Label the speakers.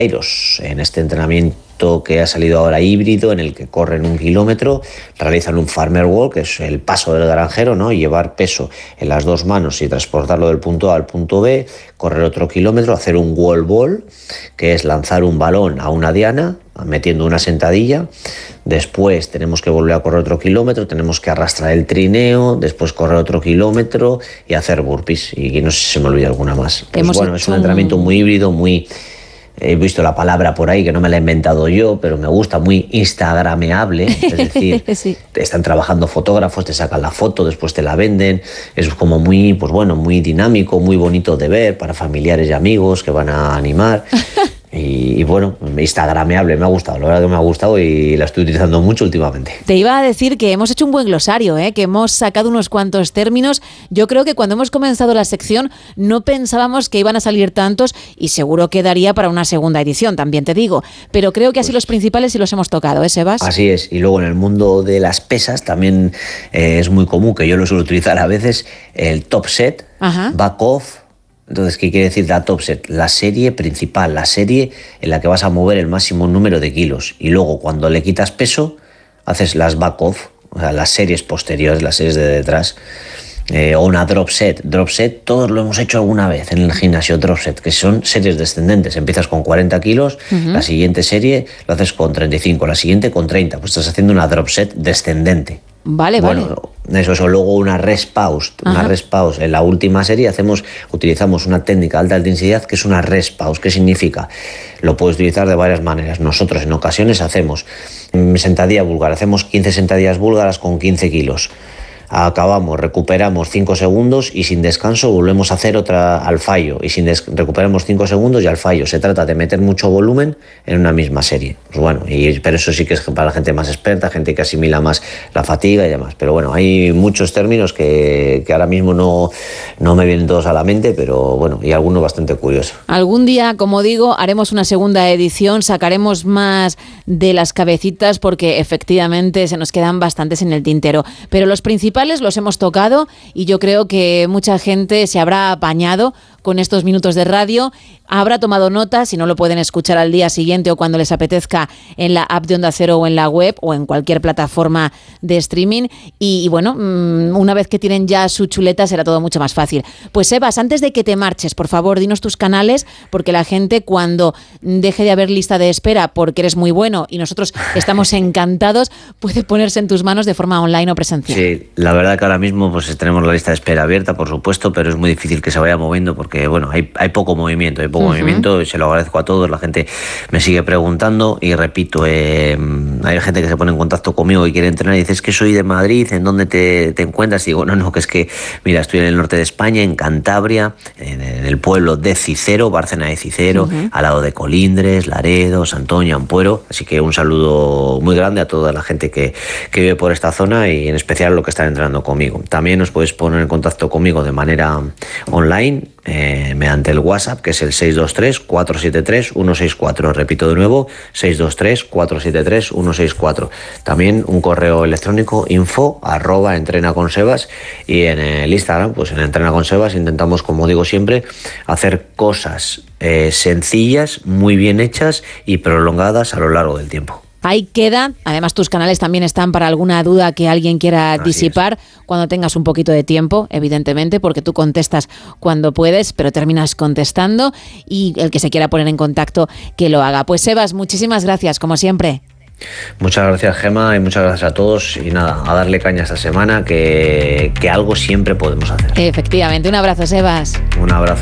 Speaker 1: En este entrenamiento que ha salido ahora híbrido, en el que corren 1 kilómetro, realizan un farmer walk, que es el paso del granjero, ¿no? Llevar peso en las dos manos y transportarlo del punto A al punto B, correr otro kilómetro, hacer un wall ball, que es lanzar un balón a una diana, metiendo una sentadilla. Después tenemos que volver a correr otro kilómetro, tenemos que arrastrar el trineo, después correr otro kilómetro y hacer burpees. Y no sé si se me olvida alguna más. Pues bueno, es un entrenamiento muy híbrido, muy... He visto la palabra por ahí, que no me la he inventado yo, pero me gusta, muy instagrameable. Es decir, sí. Están trabajando fotógrafos, te sacan la foto, después te la venden. Es como muy, pues bueno, muy dinámico, muy bonito de ver para familiares y amigos que van a animar. Y bueno, instagrameable, me ha gustado, la verdad que me ha gustado y la estoy utilizando mucho últimamente.
Speaker 2: Te iba a decir que hemos hecho un buen glosario, que hemos sacado unos cuantos términos. Yo creo que cuando hemos comenzado la sección no pensábamos que iban a salir tantos y seguro que daría para una segunda edición, también te digo. Pero creo que así los principales sí los hemos tocado, Sebas?
Speaker 1: Así es, y luego en el mundo de las pesas también es muy común, que yo lo suelo utilizar a veces, el top set, back off. Entonces, ¿qué quiere decir la top set? La serie principal, la serie en la que vas a mover el máximo número de kilos. Y luego, cuando le quitas peso, haces las back off, o sea, las series posteriores, las series de detrás. O una drop set. Drop set, todos lo hemos hecho alguna vez en el gimnasio, drop set, que son series descendentes. Empiezas con 40 kilos, la siguiente serie lo haces con 35, la siguiente con 30. Pues estás haciendo una drop set descendente.
Speaker 2: Vale.
Speaker 1: Eso, luego una rest pause. Una rest pause. En la última serie utilizamos una técnica de alta intensidad que es una rest pause. ¿Qué significa? Lo puedes utilizar de varias maneras. Nosotros en ocasiones hacemos sentadilla búlgara, hacemos 15 sentadillas búlgaras con 15 kilos. Acabamos, recuperamos 5 segundos y sin descanso volvemos a hacer otra al fallo y recuperamos 5 segundos y al fallo. Se trata de meter mucho volumen en una misma serie. Pues bueno, pero eso sí que es para la gente más experta, gente que asimila más la fatiga y demás. Pero bueno, hay muchos términos que ahora mismo no me vienen todos a la mente, pero bueno, y algunos bastante curiosos.
Speaker 2: Algún día, como digo, haremos una segunda edición, sacaremos más de las cabecitas porque efectivamente se nos quedan bastantes en el tintero. Pero los principales los hemos tocado y yo creo que mucha gente se habrá apañado con estos minutos de radio, habrá tomado nota, si no lo pueden escuchar al día siguiente o cuando les apetezca en la app de Onda Cero o en la web o en cualquier plataforma de streaming y bueno, una vez que tienen ya su chuleta será todo mucho más fácil. Pues Sebas, antes de que te marches, por favor, dinos tus canales, porque la gente cuando deje de haber lista de espera porque eres muy bueno y nosotros estamos encantados, puede ponerse en tus manos de forma online o presencial.
Speaker 1: Sí, la verdad que ahora mismo pues tenemos la lista de espera abierta, por supuesto, pero es muy difícil que se vaya moviendo porque bueno, hay poco movimiento, y se lo agradezco a todos, la gente me sigue preguntando y repito, hay gente que se pone en contacto conmigo y quiere entrenar y dice, es que soy de Madrid, ¿en dónde te encuentras? Y digo, no, que es que, mira, estoy en el norte de España, en Cantabria, en el pueblo de Cicero, Bárcena de Cicero, al lado de Colindres, Laredo, Santoña, Ampuero, así que un saludo muy grande a toda la gente que vive por esta zona y en especial a los que están entrenando conmigo. También os podéis poner en contacto conmigo de manera online, mediante el WhatsApp, que es el 623-473-164. Repito de nuevo, 623-473-164. También un correo electrónico info@entrenaconsebas y en el Instagram, pues en Entrena con Sebas intentamos, como digo siempre, hacer cosas sencillas, muy bien hechas y prolongadas a lo largo del tiempo.
Speaker 2: Ahí queda, además tus canales también están para alguna duda que alguien quiera disipar cuando tengas un poquito de tiempo, evidentemente, porque tú contestas cuando puedes, pero terminas contestando y el que se quiera poner en contacto que lo haga. Pues Sebas, muchísimas gracias, como siempre.
Speaker 1: Muchas gracias, Gemma, y muchas gracias a todos y nada, a darle caña esta semana que algo siempre podemos hacer.
Speaker 2: Efectivamente, un abrazo, Sebas.
Speaker 1: Un abrazo.